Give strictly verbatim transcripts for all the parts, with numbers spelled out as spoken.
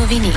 новини.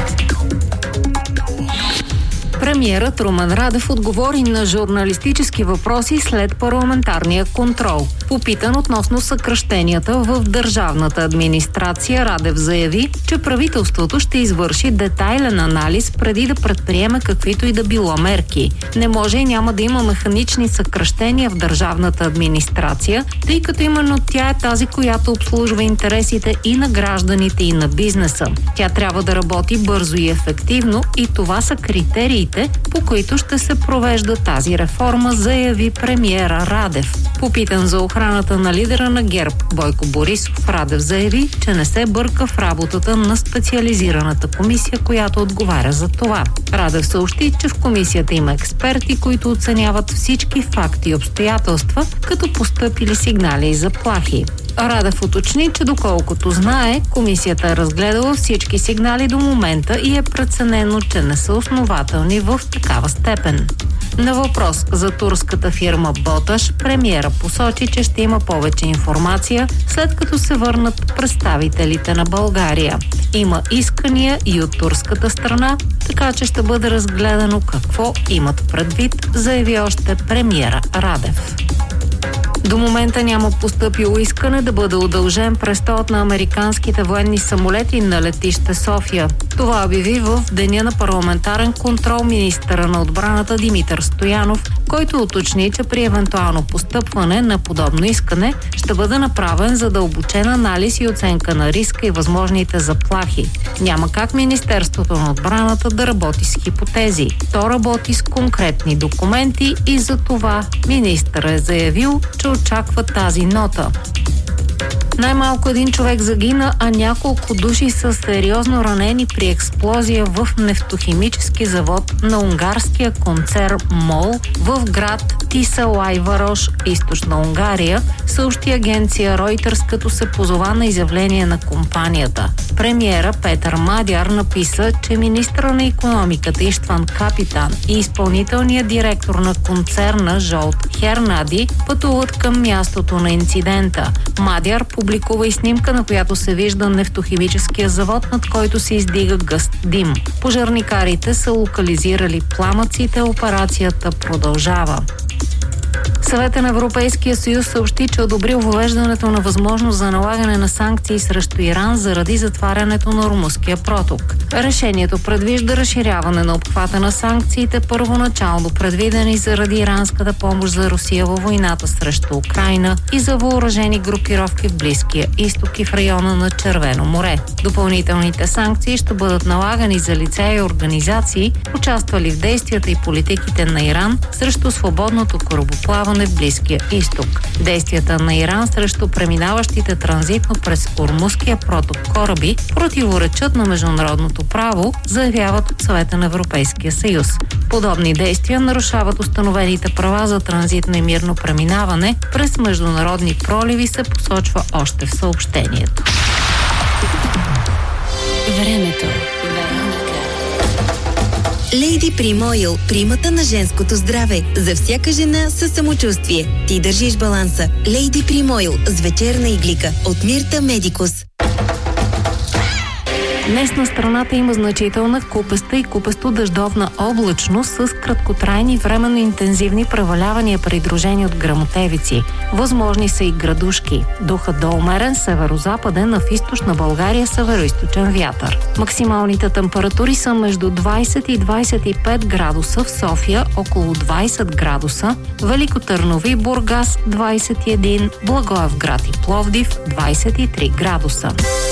Премиерът Румен Радев отговори на журналистически въпроси след парламентарния контрол. Попитан относно съкращенията в държавната администрация, Радев заяви, че правителството ще извърши детайлен анализ преди да предприеме каквито и да било мерки. Не може и няма да има механични съкращения в държавната администрация, тъй като именно тя е тази, която обслужва интересите и на гражданите, и на бизнеса. Тя трябва да работи бързо и ефективно и това са критериите, по които ще се провежда тази реформа, заяви премиера Радев. Попитан за охраната на лидера на ГЕРБ Бойко Борисов, Радев заяви, че не се бърка в работата на специализираната комисия, която отговаря за това. Радев съобщи, че в комисията има експерти, които оценяват всички факти и обстоятелства, като постъпили сигнали и заплахи. Радев уточни, че доколкото знае, комисията е разгледала всички сигнали до момента и е преценено, че не са основателни в такава степен. На въпрос за турската фирма Боташ, премиера посочи, че ще има повече информация, след като се върнат представителите на България. Има искания и от турската страна, така че ще бъде разгледано какво имат предвид, заяви още премиера Радев. До момента няма постъпило искане да бъде удължен престолът на американските военни самолети на летище София. Това обяви в деня на парламентарен контрол министъра на отбраната Димитър Стоянов, който уточни, че при евентуално постъпване на подобно искане ще бъде направен задълбочен анализ и оценка на риска и възможните заплахи. Няма как Министерството на отбраната да работи с хипотези. То работи с конкретни документи и за това министърът е заявил, че очаква тази нота. Най-малко един човек загина, а няколко души са сериозно ранени при експлозия в нефтохимически завод на унгарския концерн МОЛ в град Тисалайварош, източна Унгария, съобщи агенция Reuters, като се позова на изявление на компанията. Премиера Петър Мадяр написа, че министъра на икономиката Иштван Капитан и изпълнителният директор на концерна Жолт Хернади пътуват към мястото на инцидента. Мадяр публикува и снимка, на която се вижда нефтохимическия завод, над който се издига гъст дим. Пожарникарите са локализирали пламъците, операцията продължава. Съветът на Европейския съюз съобщи, че одобрил въвеждането на възможност за налагане на санкции срещу Иран заради затварянето на Ормузския проток. Решението предвижда разширяване на обхвата на санкциите, първоначално предвидени заради иранската помощ за Русия във войната срещу Украйна и за въоръжени групировки в Близкия изток и в района на Червено море. Допълнителните санкции ще бъдат налагани за лица и организации, участвали в действията и политиките на Иран срещу свободното корабоплаване в Близкия изток. Действията на Иран срещу преминаващите транзитно през Ормузския проток кораби противоречат на международното право, заявяват от Съвета на Европейския съюз. Подобни действия нарушават установените права за транзитно и мирно преминаване през международни проливи, се посочва още в съобщението. Времето. Лейди Прим Ойл, примата на женското здраве. За всяка жена със самочувствие. Ти държиш баланса. Лейди Прим Ойл с вечерна иглика от Мирта Медикус. Днес на страната има значителна купеста и купесто-дъждовна облачност с краткотрайни временно интензивни превалявания, придружени от гръмотевици. Възможни са и градушки. Духът до умерен северо-западен, а в източна България северо-източен вятър. Максималните температури са между двайсет и двайсет и пет градуса, в София около двайсет градуса, Велико Търново и Бургас двайсет и един, Благоевград и Пловдив двайсет и три градуса.